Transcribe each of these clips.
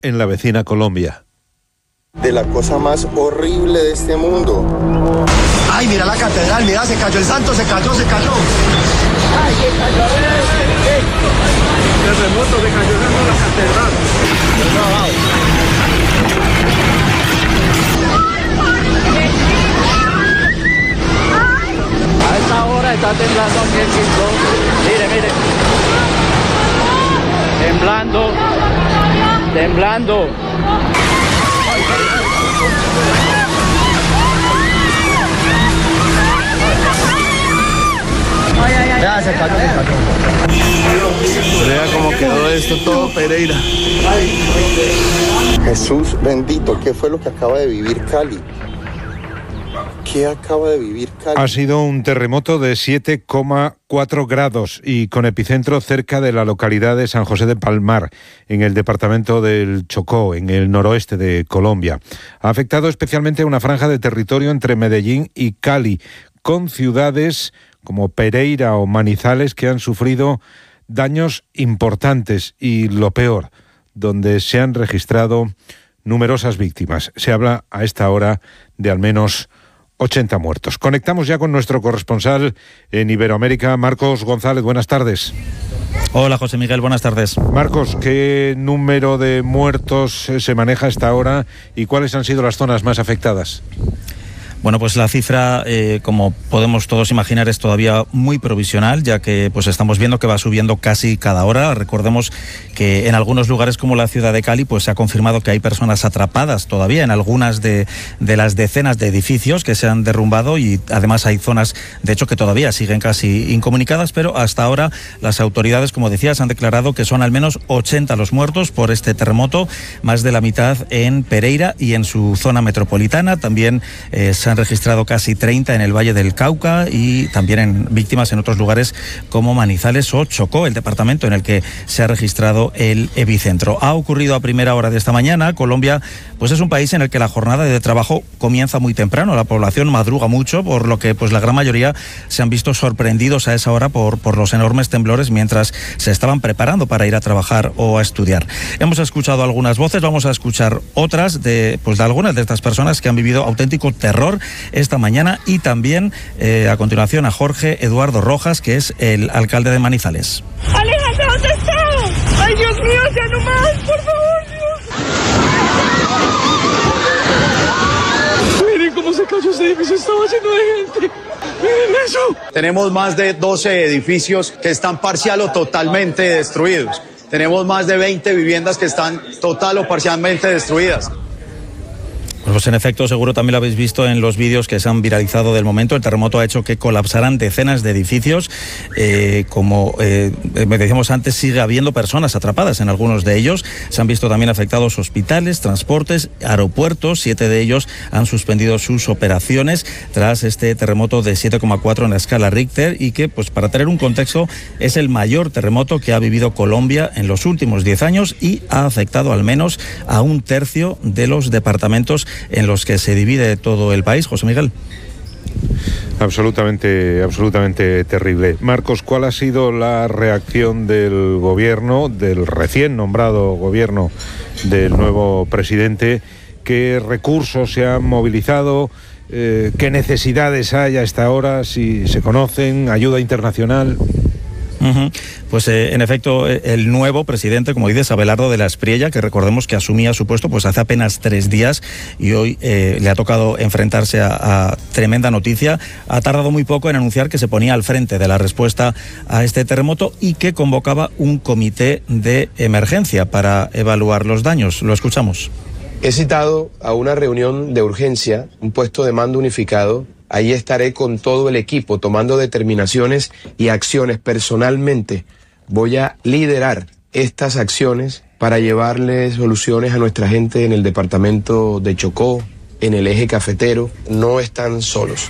en la vecina Colombia. De la cosa más horrible de este mundo. Ay, mira la catedral, mira, se cayó el santo, se cayó. Ay, se cayó. Terremoto, se cayó la catedral. A esta hora está temblando aquí el Quindón. Mire. Temblando. Ya, se cayó. Vea cómo quedó esto todo, Pereira. Jesús bendito, ¿qué fue lo que acaba de vivir Cali? ¿Qué acaba de vivir Cali? Ha sido un terremoto de 7,4 grados y con epicentro cerca de la localidad de San José de Palmar, en el departamento del Chocó, en el noroeste de Colombia. Ha afectado especialmente a una franja de territorio entre Medellín y Cali, con ciudades como Pereira o Manizales que han sufrido daños importantes y, lo peor, donde se han registrado numerosas víctimas. Se habla a esta hora de al menos 80 muertos. Conectamos ya con nuestro corresponsal en Iberoamérica, Marcos González. Buenas tardes. Hola, José Miguel, buenas tardes. Marcos, ¿qué número de muertos se maneja a esta hora y cuáles han sido las zonas más afectadas? Bueno, pues la cifra, como podemos todos imaginar, es todavía muy provisional, ya que pues estamos viendo que va subiendo casi cada hora. Recordemos que en algunos lugares como la ciudad de Cali, pues se ha confirmado que hay personas atrapadas todavía en algunas de las decenas de edificios que se han derrumbado, y además hay zonas, de hecho, que todavía siguen casi incomunicadas, pero hasta ahora las autoridades, como decías, han declarado que son al menos 80 los muertos por este terremoto, más de la mitad en Pereira y en su zona metropolitana. También se han registrado casi 30 en el Valle del Cauca y también en víctimas en otros lugares como Manizales o Chocó, el departamento en el que se ha registrado el epicentro. Ha ocurrido a primera hora de esta mañana. Colombia pues es un país en el que la jornada de trabajo comienza muy temprano. La población madruga mucho, por lo que pues la gran mayoría se han visto sorprendidos a esa hora por los enormes temblores mientras se estaban preparando para ir a trabajar o a estudiar. Hemos escuchado algunas voces, vamos a escuchar otras de algunas de estas personas que han vivido auténtico terror esta mañana, y también a continuación a Jorge Eduardo Rojas, que es el alcalde de Manizales. ¡Alejandro, ¿dónde estás? ¡Ay, Dios mío, ya no más, por favor, Dios! Miren cómo se cayó ese edificio, estaba lleno de gente. ¡Miren eso! Tenemos más de 12 edificios que están parcial o totalmente destruidos. Tenemos más de 20 viviendas que están total o parcialmente destruidas. Pues en efecto, seguro también lo habéis visto en los vídeos que se han viralizado del momento. El terremoto ha hecho que colapsaran decenas de edificios. Como me decíamos antes, sigue habiendo personas atrapadas en algunos de ellos. Se han visto también afectados hospitales, transportes, aeropuertos. 7 de ellos han suspendido sus operaciones tras este terremoto de 7,4 en la escala Richter, y que, pues para tener un contexto, es el mayor terremoto que ha vivido Colombia en los últimos 10 años y ha afectado al menos a un tercio de los departamentos en los que se divide todo el país. José Miguel. Absolutamente terrible. Marcos, ¿cuál ha sido la reacción del gobierno, del recién nombrado gobierno del nuevo presidente? ¿Qué recursos se han movilizado? ¿Qué necesidades hay a esta hora? Si se conocen, ayuda internacional. Pues en efecto, el nuevo presidente, como dices, Abelardo de la Espriella, que recordemos que asumía su puesto pues hace apenas 3 días, y hoy le ha tocado enfrentarse a tremenda noticia. Ha tardado muy poco en anunciar que se ponía al frente de la respuesta a este terremoto y que convocaba un comité de emergencia para evaluar los daños. Lo escuchamos. He citado a una reunión de urgencia, un puesto de mando unificado. Ahí estaré con todo el equipo tomando determinaciones y acciones. Personalmente voy a liderar estas acciones para llevarle soluciones a nuestra gente en el departamento de Chocó, en el eje cafetero. No están solos.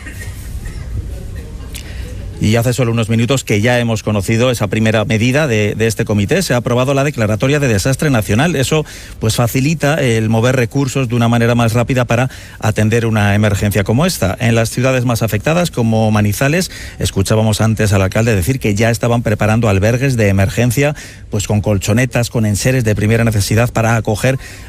Y hace solo unos minutos que ya hemos conocido esa primera medida de este comité. Se ha aprobado la declaratoria de desastre nacional. Eso pues facilita el mover recursos de una manera más rápida para atender una emergencia como esta. En las ciudades más afectadas, como Manizales, escuchábamos antes al alcalde decir que ya estaban preparando albergues de emergencia, pues con colchonetas, con enseres de primera necesidad para acoger